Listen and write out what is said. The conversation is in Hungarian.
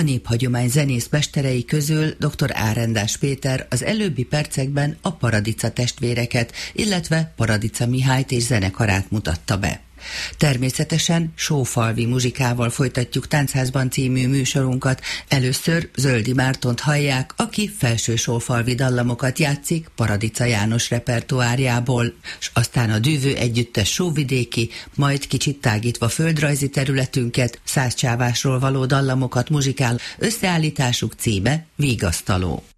A néphagyomány zenész mesterei közül dr. Árendás Péter az előbbi percekben a Paradica testvéreket, illetve Paradica Mihályt és zenekarát mutatta be. Természetesen sófalvi muzsikával folytatjuk Táncházban című műsorunkat. Először Zöldi Mártont hallják, aki felső sófalvi dallamokat játszik Paradica János repertoárjából, s aztán a Dűvő együttes sóvidéki, majd kicsit tágítva földrajzi területünket, Szászcsávásról való dallamokat muzsikál, összeállításuk címe Vigasztaló.